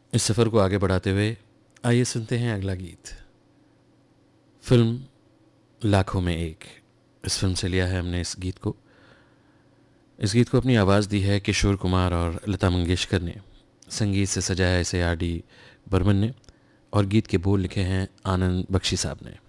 इस सफ़र को आगे बढ़ाते हुए आइए सुनते हैं अगला गीत। फिल्म लाखों में एक, इस फिल्म से लिया है हमने इस गीत को। इस गीत को अपनी आवाज़ दी है किशोर कुमार और लता मंगेशकर ने। संगीत से सजाया इसे आर डी बर्मन ने और गीत के बोल लिखे हैं आनंद बख्शी साहब ने।